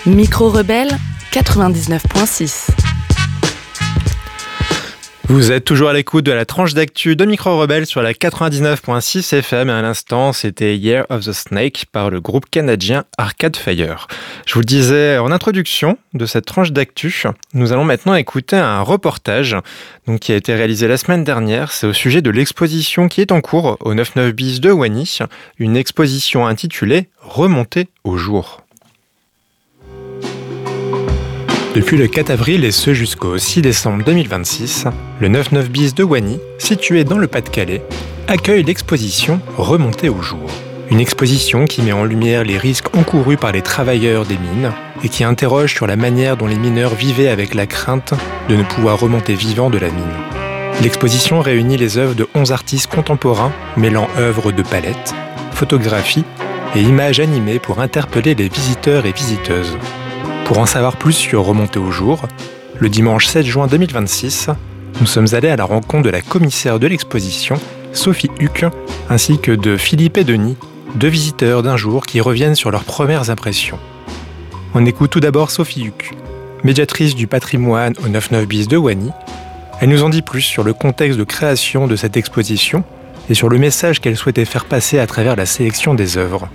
Micro Rebelle 99.6. Vous êtes toujours à l'écoute de la tranche d'actu de Micro Rebelle sur la 99.6 FM et à l'instant c'était Year of the Snake par le groupe canadien Arcade Fire. Je vous le disais en introduction de cette tranche d'actu, nous allons maintenant écouter un reportage qui a été réalisé la semaine dernière. C'est au sujet de l'exposition qui est en cours au 99 bis de Wany, une exposition intitulée « Remonter au jour ». Depuis le 4 avril et ce jusqu'au 6 décembre 2026, le 99 bis de Wany, situé dans le Pas-de-Calais, accueille l'exposition Remonter au jour. Une exposition qui met en lumière les risques encourus par les travailleurs des mines et qui interroge sur la manière dont les mineurs vivaient avec la crainte de ne pouvoir remonter vivants de la mine. L'exposition réunit les œuvres de 11 artistes contemporains mêlant œuvres de palette, photographie et images animées pour interpeller les visiteurs et visiteuses. Pour en savoir plus sur Remonter au jour, le dimanche 7 juin 2026, nous sommes allés à la rencontre de la commissaire de l'exposition, Sophie Huck, ainsi que de Philippe et Denis, deux visiteurs d'un jour qui reviennent sur leurs premières impressions. On écoute tout d'abord Sophie Huck, médiatrice du patrimoine au 99 bis de Wany. Elle nous en dit plus sur le contexte de création de cette exposition et sur le message qu'elle souhaitait faire passer à travers la sélection des œuvres.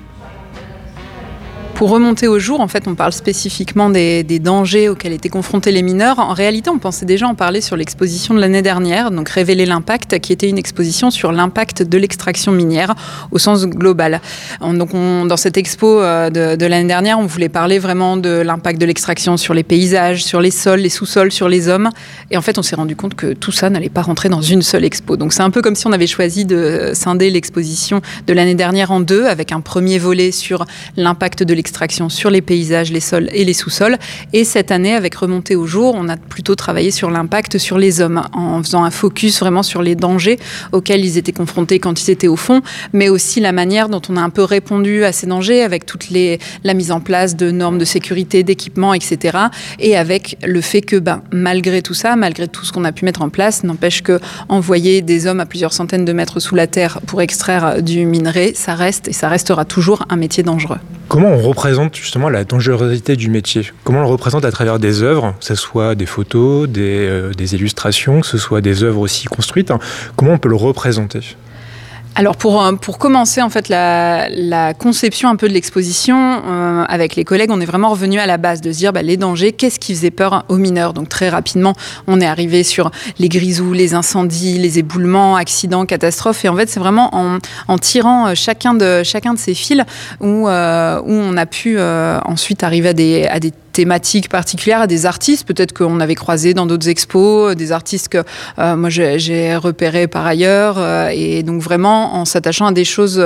Pour remonter au jour, en fait, on parle spécifiquement des dangers auxquels étaient confrontés les mineurs. En réalité, on pensait déjà en parler sur l'exposition de l'année dernière, donc Révéler l'impact, qui était une exposition sur l'impact de l'extraction minière au sens global. Dans cette expo de l'année dernière, on voulait parler vraiment de l'impact de l'extraction sur les paysages, sur les sols, les sous-sols, sur les hommes. Et en fait, on s'est rendu compte que tout ça n'allait pas rentrer dans une seule expo. Donc c'est un peu comme si on avait choisi de scinder l'exposition de l'année dernière en deux, avec un premier volet sur l'impact de l'extraction sur les paysages, les sols et les sous-sols. Et cette année, avec Remonter au jour, on a plutôt travaillé sur l'impact sur les hommes, en faisant un focus vraiment sur les dangers auxquels ils étaient confrontés quand ils étaient au fond, mais aussi la manière dont on a un peu répondu à ces dangers avec la mise en place de normes de sécurité, d'équipements, etc. Et avec le fait que, malgré tout ça, malgré tout ce qu'on a pu mettre en place, n'empêche que envoyer des hommes à plusieurs centaines de mètres sous la terre pour extraire du minerai, ça reste et ça restera toujours un métier dangereux. Comment on représente justement la dangerosité du métier ? Comment on le représente à travers des œuvres, que ce soit des photos, des illustrations, que ce soit des œuvres aussi construites ? Comment on peut le représenter ? Alors pour commencer en fait la conception un peu de l'exposition avec les collègues, on est vraiment revenu à la base de se dire les dangers, qu'est-ce qui faisait peur aux mineurs. Donc très rapidement on est arrivé sur les grisous, les incendies, les éboulements, accidents, catastrophes, et en fait c'est vraiment en tirant chacun de ces fils où on a pu ensuite arriver à des thématiques particulières, à des artistes peut-être qu'on avait croisés dans d'autres expos, des artistes que moi j'ai repérés par ailleurs, et donc vraiment en s'attachant à des choses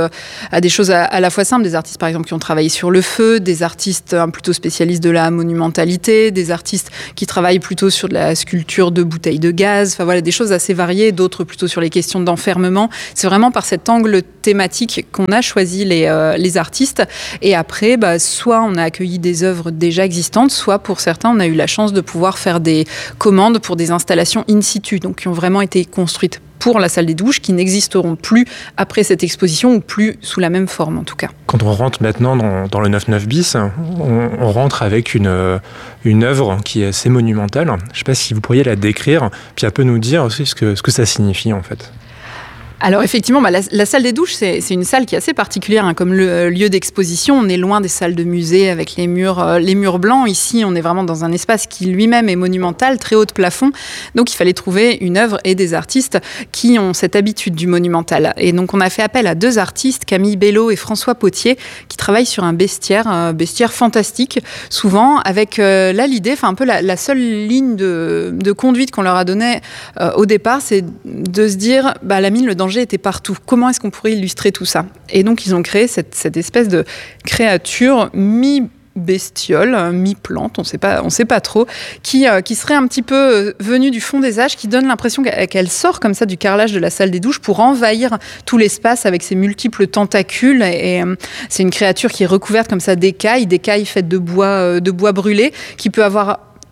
à la fois simples, des artistes par exemple qui ont travaillé sur le feu, des artistes plutôt spécialistes de la monumentalité, des artistes qui travaillent plutôt sur de la sculpture de bouteilles de gaz, enfin voilà, des choses assez variées, d'autres plutôt sur les questions d'enfermement. C'est vraiment par cet angle thématique qu'on a choisi les artistes, et après soit on a accueilli des œuvres déjà existantes, soit pour certains on a eu la chance de pouvoir faire des commandes pour des installations in situ, donc qui ont vraiment été construites pour la salle des douches, qui n'existeront plus après cette exposition, ou plus sous la même forme en tout cas. Quand on rentre maintenant dans le 99 bis, on rentre avec une œuvre qui est assez monumentale. Je ne sais pas si vous pourriez la décrire, puis un peu nous dire aussi ce que ça signifie en fait. Alors effectivement, la salle des douches, c'est une salle qui est assez particulière comme le lieu d'exposition. On est loin des salles de musée avec les murs blancs. Ici, on est vraiment dans un espace qui lui-même est monumental, très haut de plafond. Donc il fallait trouver une œuvre et des artistes qui ont cette habitude du monumental. Et donc on a fait appel à deux artistes, Camille Bello et François Potier, qui travaillent sur un bestiaire fantastique, souvent avec l'idée, un peu la seule ligne de conduite qu'on leur a donnée au départ, c'est de se dire, la mine, le danger était partout. Comment est-ce qu'on pourrait illustrer tout ça ? Et donc, ils ont créé cette espèce de créature mi-bestiole, mi-plante, on sait pas trop, qui serait un petit peu venue du fond des âges, qui donne l'impression qu'elle sort comme ça du carrelage de la salle des douches pour envahir tout l'espace avec ses multiples tentacules. Et c'est une créature qui est recouverte comme ça d'écailles faites de bois brûlé, qui peut avoir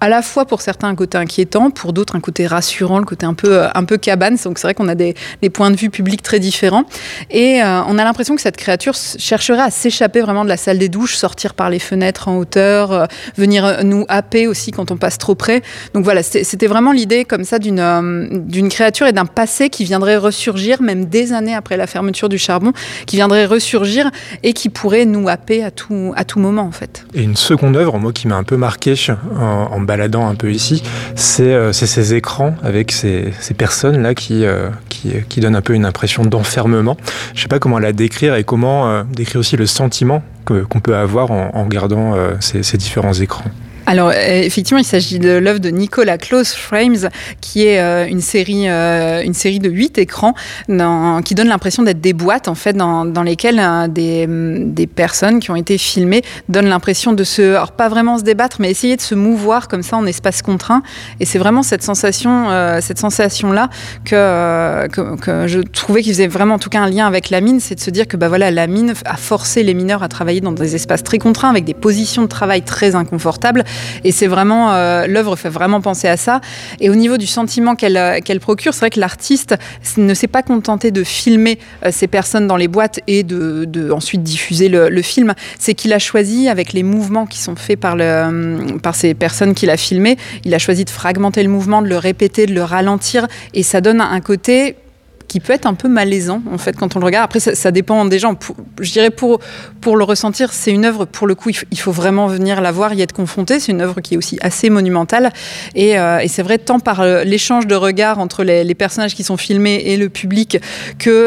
à la fois pour certains un côté inquiétant, pour d'autres un côté rassurant, le côté un peu cabane. Donc c'est vrai qu'on a des points de vue publics très différents. Et on a l'impression que cette créature chercherait à s'échapper vraiment de la salle des douches, sortir par les fenêtres en hauteur, venir nous happer aussi quand on passe trop près. Donc voilà, c'était vraiment l'idée comme ça d'une créature et d'un passé qui viendrait ressurgir, même des années après la fermeture du charbon, qui viendrait ressurgir et qui pourrait nous happer à tout moment en fait. Et une seconde œuvre, moi qui m'a un peu marqué en baladant un peu ici, c'est ces écrans avec ces personnes-là qui donnent un peu une impression d'enfermement. Je ne sais pas comment la décrire et comment décrire aussi le sentiment qu'on peut avoir en regardant ces différents écrans. Alors effectivement, il s'agit de l'œuvre de Nicolas Close Frames, qui est une série de 8 écrans qui donne l'impression d'être des boîtes en fait dans lesquelles des personnes qui ont été filmées donnent l'impression de alors pas vraiment se débattre, mais essayer de se mouvoir comme ça en espace contraint. Et c'est vraiment cette sensation là que je trouvais qu'il faisait vraiment en tout cas un lien avec la mine, c'est de se dire que la mine a forcé les mineurs à travailler dans des espaces très contraints avec des positions de travail très inconfortables. Et c'est vraiment, l'œuvre fait vraiment penser à ça. Et au niveau du sentiment qu'elle procure, c'est vrai que l'artiste ne s'est pas contenté de filmer ces personnes dans les boîtes et de ensuite diffuser le film. C'est qu'il a choisi, avec les mouvements qui sont faits par ces personnes qu'il a filmées, il a choisi de fragmenter le mouvement, de le répéter, de le ralentir. Et ça donne un côté qui peut être un peu malaisant en fait quand on le regarde. Après ça dépend des gens. Je dirais pour le ressentir, c'est une œuvre pour le coup il faut vraiment venir la voir, y être confronté. C'est une œuvre qui est aussi assez monumentale et c'est vrai tant par l'échange de regards entre les personnages qui sont filmés et le public que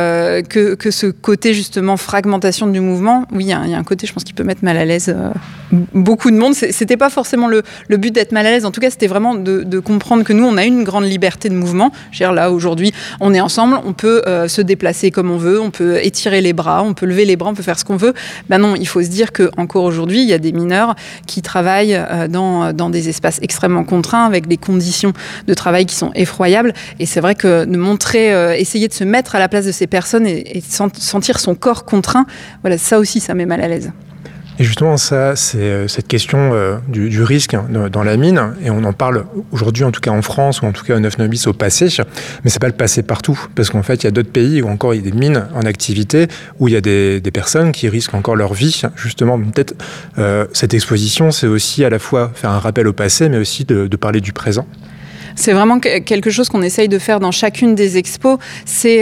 ce côté justement fragmentation du mouvement. Oui, il y a un côté je pense qui peut mettre mal à l'aise beaucoup de monde. C'était pas forcément le but d'être mal à l'aise. En tout cas, c'était vraiment de comprendre que nous on a une grande liberté de mouvement. Je veux dire, là aujourd'hui, on est ensemble, on peut se déplacer comme on veut, on peut étirer les bras, on peut lever les bras, on peut faire ce qu'on veut. Ben non, il faut se dire qu'encore aujourd'hui, il y a des mineurs qui travaillent dans des espaces extrêmement contraints, avec des conditions de travail qui sont effroyables. Et c'est vrai que de montrer, essayer de se mettre à la place de ces personnes et sentir son corps contraint, voilà, ça aussi, ça met mal à l'aise. Et justement, ça, c'est cette question du risque dans la mine, et on en parle aujourd'hui, en tout cas en France, ou en tout cas au 9-9 bis au passé, mais c'est pas le passé partout, parce qu'en fait, il y a d'autres pays où encore il y a des mines en activité, où il y a des personnes qui risquent encore leur vie. Justement, peut-être cette exposition, c'est aussi à la fois faire un rappel au passé, mais aussi de parler du présent. C'est vraiment quelque chose qu'on essaye de faire dans chacune des expos, c'est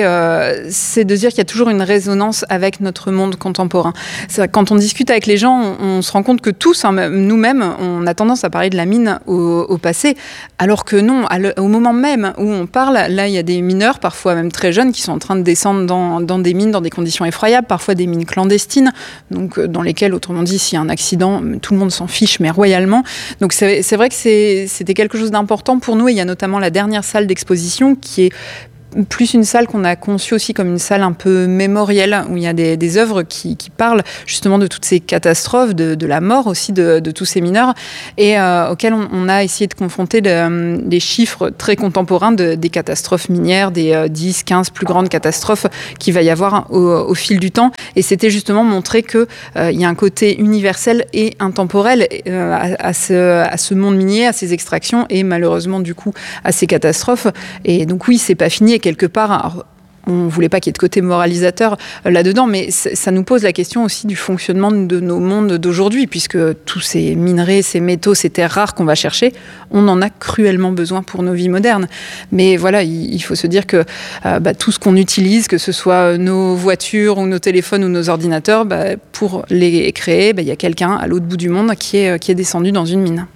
de dire qu'il y a toujours une résonance avec notre monde contemporain. Quand on discute avec les gens, on se rend compte que tous, nous-mêmes, on a tendance à parler de la mine au passé, alors que non, au moment même où on parle, là, il y a des mineurs, parfois même très jeunes, qui sont en train de descendre dans des mines, dans des conditions effroyables, parfois des mines clandestines, donc dans lesquelles, autrement dit, s'il y a un accident, tout le monde s'en fiche, mais royalement. Donc c'est vrai que c'était quelque chose d'important pour nous, et il y a notamment la dernière salle d'exposition qui est plus une salle qu'on a conçue aussi comme une salle un peu mémorielle, où il y a des œuvres qui parlent justement de toutes ces catastrophes, de la mort aussi de tous ces mineurs, et auxquels on a essayé de confronter des chiffres très contemporains des catastrophes minières, des 10, 15 plus grandes catastrophes qu'il va y avoir au fil du temps. Et c'était justement montrer qu'il y a un côté universel et intemporel à ce monde minier, à ces extractions, et malheureusement du coup à ces catastrophes. Et donc oui, c'est pas fini. Et quelque part, alors, on ne voulait pas qu'il y ait de côté moralisateur là-dedans, mais ça nous pose la question aussi du fonctionnement de nos mondes d'aujourd'hui, puisque tous ces minerais, ces métaux, ces terres rares qu'on va chercher, on en a cruellement besoin pour nos vies modernes. Mais voilà, il faut se dire que tout ce qu'on utilise, que ce soit nos voitures ou nos téléphones ou nos ordinateurs, pour les créer, il y a quelqu'un à l'autre bout du monde qui est descendu dans une mine.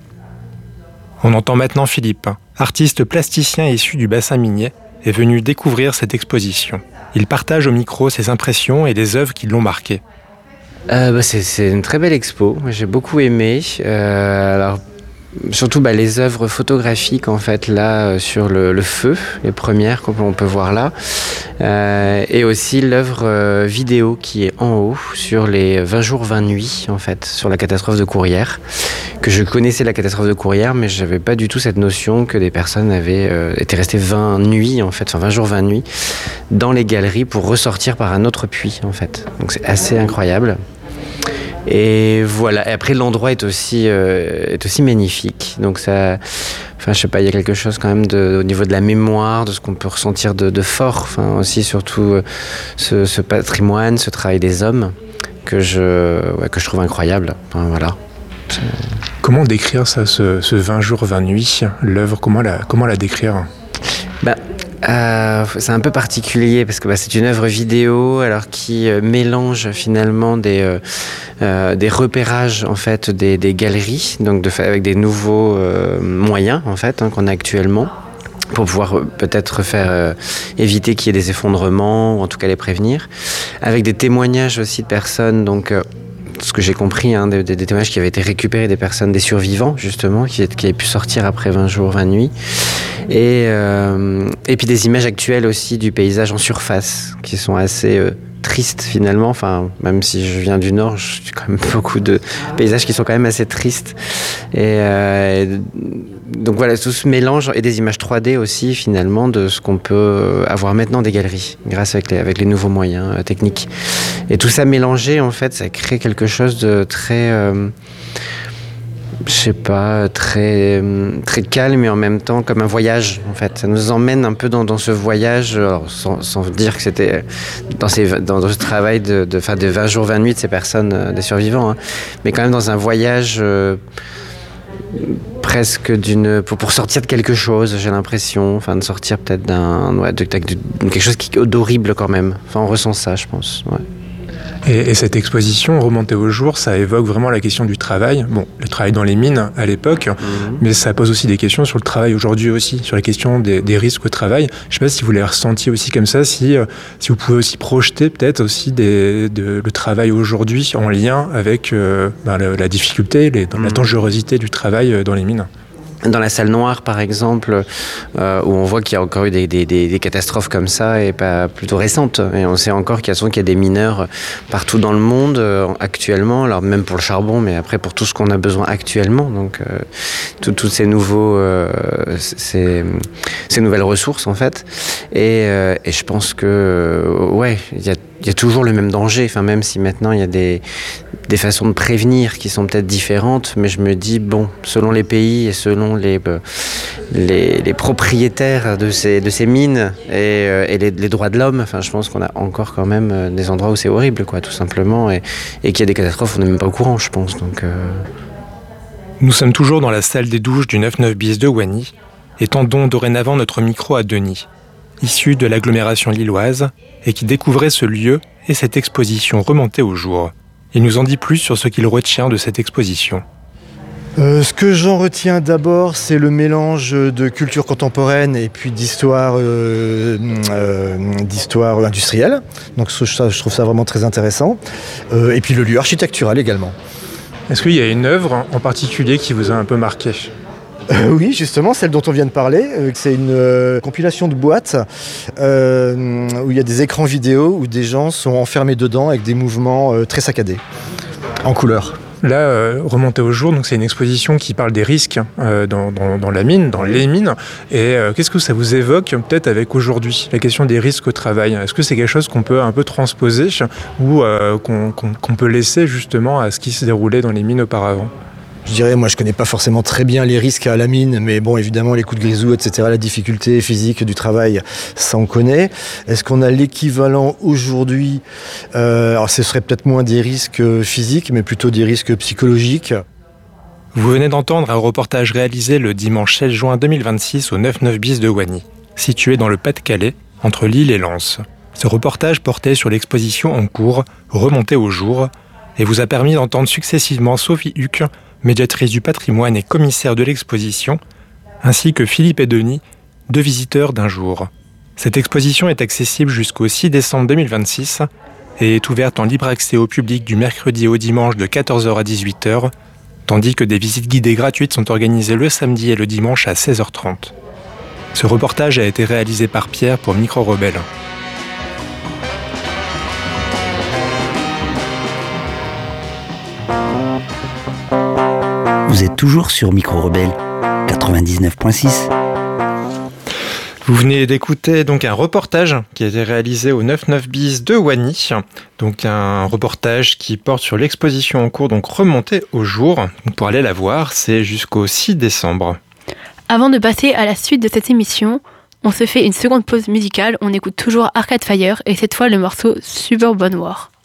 On entend maintenant Philippe, artiste plasticien issu du bassin minier, est venu découvrir cette exposition. Il partage au micro ses impressions et des œuvres qui l'ont marqué. C'est une très belle expo, j'ai beaucoup aimé. Alors, surtout les œuvres photographiques en fait là sur le feu, les premières qu'on peut voir là, et aussi l'œuvre vidéo qui est en haut sur les 20 jours 20 nuits en fait, sur la catastrophe de Courrières, que je connaissais la catastrophe de Courrières, mais j'avais pas du tout cette notion que des personnes avaient été restées 20 nuits en fait, 20 jours 20 nuits dans les galeries pour ressortir par un autre puits en fait. Donc c'est assez incroyable. Et voilà. Et après, l'endroit est aussi magnifique. Donc ça, enfin, je sais pas, il y a quelque chose quand même au niveau de la mémoire, de ce qu'on peut ressentir de fort. Enfin, aussi surtout ce patrimoine, ce travail des hommes que je trouve incroyable. Enfin, voilà. Comment décrire ça, ce 20 jours, 20 nuits, l'œuvre, comment la décrire ? C'est un peu particulier parce que c'est une œuvre vidéo alors qui mélange finalement des repérages en fait des galeries, donc avec des nouveaux moyens en fait qu'on a actuellement pour pouvoir peut-être faire éviter qu'il y ait des effondrements ou en tout cas les prévenir, avec des témoignages aussi de personnes donc ce que j'ai compris, des témoignages qui avaient été récupérés des personnes, des survivants justement, qui avaient pu sortir après 20 jours, 20 nuits. Et puis des images actuelles aussi du paysage en surface, qui sont assez tristes finalement. Enfin, même si je viens du Nord, j'ai quand même beaucoup de paysages qui sont quand même assez tristes. Donc voilà, tout ce mélange et des images 3D aussi finalement de ce qu'on peut avoir maintenant des galeries, grâce avec les nouveaux moyens techniques. Et tout ça mélangé, en fait, ça crée quelque chose de très... je sais pas, très calme et en même temps comme un voyage en fait. Ça nous emmène un peu dans ce voyage, alors, sans dire que c'était dans ce travail de 20 jours, 20 nuits de ces personnes, des survivants, mais quand même dans un voyage presque pour sortir de quelque chose, j'ai l'impression, enfin de sortir peut-être de quelque chose d'horrible quand même. Enfin on ressent ça, je pense. Ouais. Et cette exposition, Remonter au jour, ça évoque vraiment la question du travail. Bon, le travail dans les mines à l'époque, mais ça pose aussi des questions sur le travail aujourd'hui aussi, sur la question des risques au travail. Je ne sais pas si vous l'avez ressenti aussi comme ça, si vous pouvez aussi projeter peut-être aussi le travail aujourd'hui en lien avec la difficulté, la dangerosité du travail dans les mines. Dans la salle noire, par exemple, où on voit qu'il y a encore eu des catastrophes comme ça, et pas plutôt récentes. Et on sait encore qu'il y a des mineurs partout dans le monde actuellement, alors même pour le charbon, mais après pour tout ce qu'on a besoin actuellement. Donc, toutes ces ces nouvelles ressources, en fait. Et je pense que, il y a toujours le même danger. Enfin, même si maintenant il y a des façons de prévenir qui sont peut-être différentes, mais je me dis, selon les pays et selon les propriétaires de ces mines et les droits de l'homme, enfin, je pense qu'on a encore quand même des endroits où c'est horrible, quoi, tout simplement, et qu'il y a des catastrophes, on n'est même pas au courant, je pense. Donc, Nous sommes toujours dans la salle des douches du 9-9 bis de Wany et tendons dorénavant notre micro à Denis, issu de l'agglomération lilloise et qui découvrait ce lieu et cette exposition Remontée au jour. Il nous en dit plus sur ce qu'il retient de cette exposition. Ce que j'en retiens d'abord, c'est le mélange de culture contemporaine et puis d'histoire industrielle. Donc je trouve ça vraiment très intéressant. Et puis le lieu architectural également. Est-ce qu'il y a une œuvre en particulier qui vous a un peu marqué ? Oui, justement, celle dont on vient de parler. C'est une compilation de boîtes où il y a des écrans vidéo où des gens sont enfermés dedans avec des mouvements très saccadés, en couleur. Là, Remonter au jour, donc c'est une exposition qui parle des risques dans la mine, dans les mines. Et qu'est-ce que ça vous évoque peut-être avec aujourd'hui, la question des risques au travail ? Est-ce que c'est quelque chose qu'on peut un peu transposer ou qu'on peut laisser justement à ce qui se déroulait dans les mines auparavant ? Je dirais, moi je connais pas forcément très bien les risques à la mine, mais bon, évidemment les coups de grisou, etc., la difficulté physique du travail, ça on connaît. Est-ce qu'on a l'équivalent aujourd'hui ? Alors ce serait peut-être moins des risques physiques, mais plutôt des risques psychologiques. Vous venez d'entendre un reportage réalisé le dimanche 16 juin 2026 au 9-9 bis de Wany, situé dans le Pas-de-Calais, entre Lille et Lens. Ce reportage portait sur l'exposition en cours, Remontée au jour, et vous a permis d'entendre successivement Sophie Huck, médiatrice du patrimoine et commissaire de l'exposition, ainsi que Philippe et Denis, deux visiteurs d'un jour. Cette exposition est accessible jusqu'au 6 décembre 2026 et est ouverte en libre accès au public du mercredi au dimanche de 14h à 18h, tandis que des visites guidées gratuites sont organisées le samedi et le dimanche à 16h30. Ce reportage a été réalisé par Pierre pour Micro Rebelle. Vous êtes toujours sur Micro Rebelle 99.6. Vous venez d'écouter donc un reportage qui a été réalisé au 9-9 bis de Wany. Donc un reportage qui porte sur l'exposition en cours, donc Remonter au jour. Donc pour aller la voir, c'est jusqu'au 6 décembre. Avant de passer à la suite de cette émission, on se fait une seconde pause musicale. On écoute toujours Arcade Fire et cette fois le morceau Suburban War.